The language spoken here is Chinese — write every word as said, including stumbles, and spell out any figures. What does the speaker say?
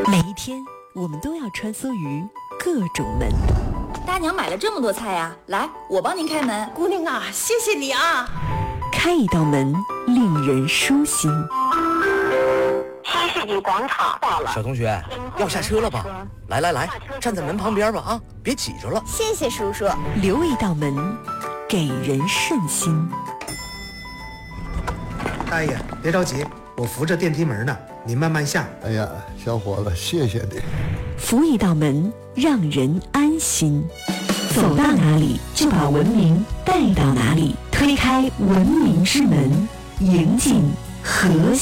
每一天，我们都要穿梭于各种门。 大娘买了这么多菜呀、啊，来，我帮您开门。 姑娘啊，谢谢你啊！ 开一道门，令人舒心。 新世纪广场到了， 小同学，要下车了吧？来来来，站在门旁边吧啊，别挤着了。 谢谢叔叔。 留一道门，给人顺心。 大爷，别着急，我扶着电梯门呢，您慢慢下。 哎呀，小伙子，谢谢你。 扶一道门，让人安心。走到哪里，就把文明带到哪里。推开文明之门，迎进和谐。